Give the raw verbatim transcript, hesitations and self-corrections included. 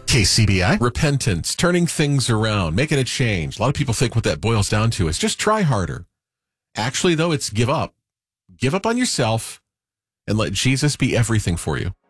K C B I. Repentance, turning things around, making a change. A lot of people think what that boils down to is just try harder. Actually, though, it's give up. Give up on yourself and let Jesus be everything for you.